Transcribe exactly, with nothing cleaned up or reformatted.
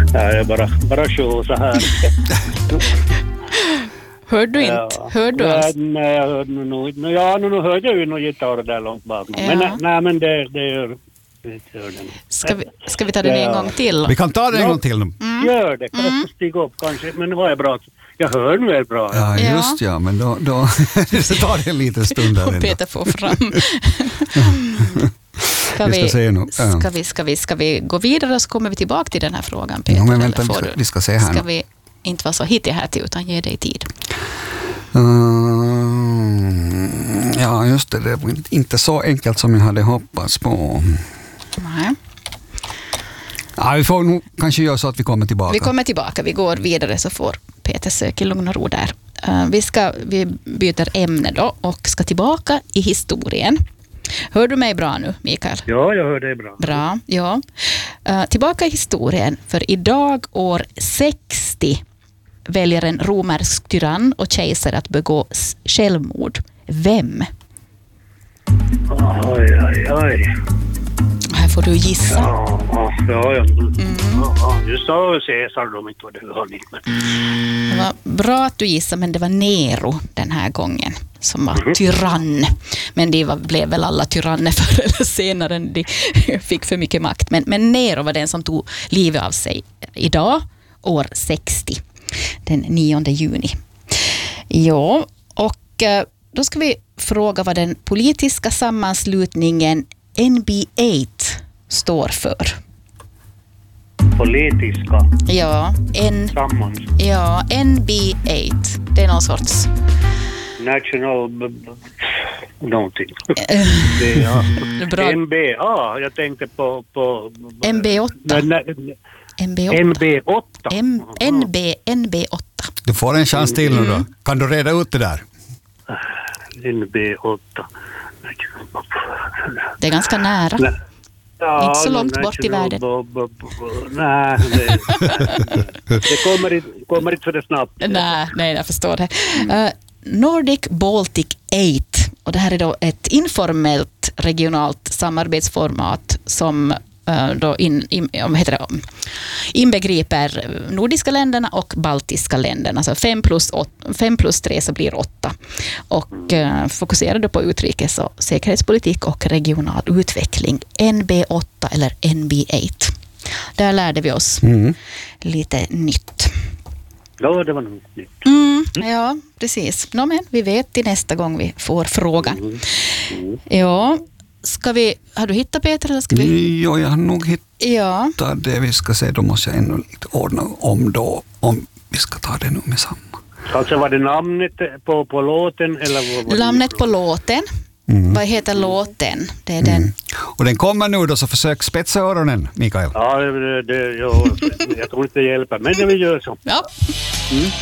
Ja, jag bara, bara show så här. Hör du inte? Ja. Hör du Ja, alls? nej, jag hörde nog. Ja, nu, nu hörde jag ju någon gitarr där långt bak. Ja. Men, nej, nej, men det, det gör det gör det. Ska vi, ska vi ta den en Ja. gång till? Vi kan ta det en Ja. gång till nu. Mm. Gör det, kan jag stiga upp kanske. Men det var jag bra. Jag hör nu är bra. Ja, Ja. just ja, men då, då så tar det en liten stund där Och ändå. Peter får fram. Ska Vi ska vi, se nu. Ja. ska, vi, ska, vi, ska vi gå vidare och så kommer vi tillbaka till den här frågan, Peter? Ja, men vänta, eller vi får ska, du- vi ska se här Ska nu. vi inte vara så hittiga här till utan ge dig tid? Mm, ja, just det. Det var inte så enkelt som jag hade hoppats på. Nej. Ja, vi får nog kanske göra så att vi kommer tillbaka. Vi kommer tillbaka, vi går vidare så får Peter söka lugn och ro där. Uh, vi, ska, vi byter ämne då och ska tillbaka i historien. Hör du mig bra nu, Mikael? Ja, jag hör det bra. Bra, ja. Uh, tillbaka i historien, för idag år sextio väljer en romersk tyrann och kejsare att begå s- självmord. Vem? Oj, oj, oj. Här får du gissa. Ja, ja, ja. ja. ja, ja. Du sa Caesar då, inte vad det var lite. Men... Det var bra att du gissade, men det var Nero den här gången som var tyrann. Men det var, blev väl alla tyranner förr eller senare. De fick för mycket makt. Men, men Nero var den som tog livet av sig idag, år sextio. Den nionde juni. Ja, och eh, då ska vi fråga vad den politiska sammanslutningen N B åtta står för. Politiska Ja, N, sammans. ja, N B åtta. Det är någon sorts... National... B- b- någonting. Eh, Det, ja. bra. N B A, jag tänkte på... på N B åtta. Nej, nej, N B N åtta. B åtta. M, N B, N B åtta. Du får en chans till nu då. Kan du reda ut det där? N B åtta. Det är ganska nära. Nej. Ja, Inte så långt bort i national världen. bo- bo- bo- Nej, det, det kommer inte, kommer inte så det snabbt. Nej, nej, jag förstår det. Uh, Nordic Baltic åtta. Och det här är då ett informellt regionalt samarbetsformat som uh, då in, in, vad heter det, inbegriper nordiska länderna och baltiska länderna. Alltså fem plus, åt, fem plus tre så blir åtta. Och uh, fokuserar då på utrikes- och säkerhetspolitik och regional utveckling. N B åtta eller N B åtta. Där lärde vi oss Mm. lite nytt. Ja, det var nog nytt. Mm, ja, precis. Nå, men vi vet till nästa gång vi får frågan. Mm. Ja, ska vi... Har du hittat Peter eller ska vi... Jo, jag har nog hittat Ja, det vi ska se. Då måste jag ännu lite ordna om då, om vi ska ta det nu med samma. Alltså var det namnet på, på låten? Eller vad var det? namnet på låten. Mm. Vad heter låten? Det är den. Och den kommer nu då, så försök spetsa öronen, Mikael. Ja, det, det, ja, jag tror inte det hjälper, men det vi gör så. Ja.